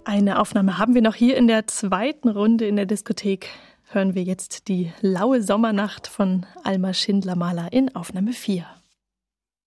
Eine Aufnahme haben wir noch hier in der zweiten Runde in der Diskothek. Hören wir jetzt die laue Sommernacht von Alma Schindler-Mahler in Aufnahme 4.